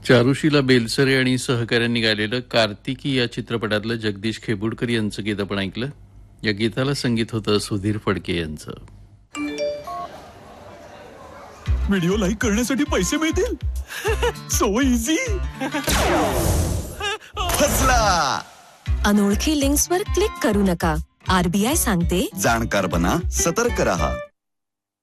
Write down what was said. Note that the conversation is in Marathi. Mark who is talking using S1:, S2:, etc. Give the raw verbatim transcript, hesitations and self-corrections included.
S1: चारुशीला बेलसरे आणि सहकाऱ्यांनी गायलेलं कार्तिकी या चित्रपटातलं जगदीश खेबुडकर यांचं गीत आपण ऐकलं. या गीताला संगीत होतं सुधीर फडके यांचं.
S2: व्हिडिओ लाईक करण्यासाठी पैसे मिळतील. So easy.
S3: फसला.
S4: अनोळखी लिंक्सवर क्लिक करू नका. आरबीआय सांगते,
S3: जाणकार बना, सतर्क रहा.